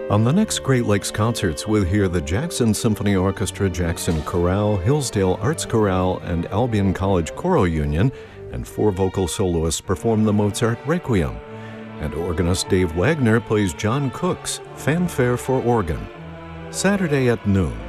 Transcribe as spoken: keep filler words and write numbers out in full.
On the next Great Lakes Concerts, we'll hear the Jackson Symphony Orchestra, Jackson Chorale, Hillsdale Arts Chorale, and Albion College Choral Union, and four vocal soloists perform the Mozart Requiem. And organist Dave Wagner plays John Cook's Fanfare for Organ. Saturday at noon,